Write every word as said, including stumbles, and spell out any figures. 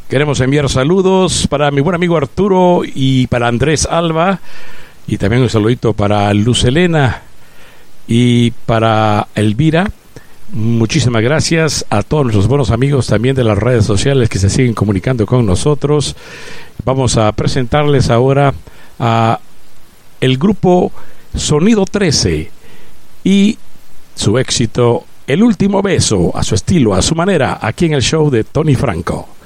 Queremos enviar saludos para mi buen amigo Arturo y para Andrés Alba, y también un saludito para Luz Elena y para Elvira. Muchísimas gracias a todos nuestros buenos amigos también de las redes sociales que se siguen comunicando con nosotros. Vamos a presentarles ahora a el grupo Sonido trece y su éxito El Último Beso, a su estilo, a su manera, aquí en el show de Tony Franco.